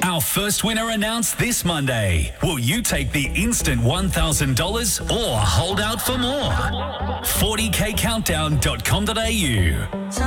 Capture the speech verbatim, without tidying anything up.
Our first winner announced this Monday. Will you take the instant one thousand dollars or hold out for more? forty k countdown dot com dot a u